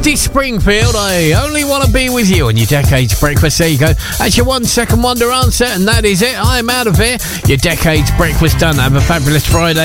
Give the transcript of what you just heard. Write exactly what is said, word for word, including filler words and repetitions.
Dusty Springfield, I only want to be with you on your Decades Breakfast. There you go. That's your one second wonder answer, and that is it. I'm out of here. Your Decades Breakfast done. Have a fabulous Friday.